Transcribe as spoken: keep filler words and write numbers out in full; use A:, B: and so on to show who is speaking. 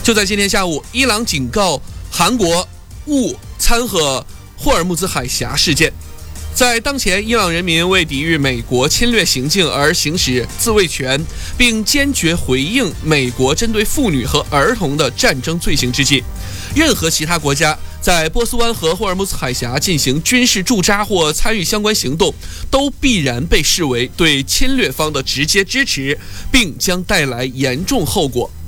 A: 就在今天下午，伊朗警告韩国勿掺和霍尔木兹海峡事件。在当前伊朗人民为抵御美国侵略行径而行使自卫权，并坚决回应美国针对妇女和儿童的战争罪行之际，任何其他国家在波斯湾和霍尔木兹海峡进行军事驻扎或参与相关行动，都必然被视为对侵略方的直接支持，并将带来严重后果。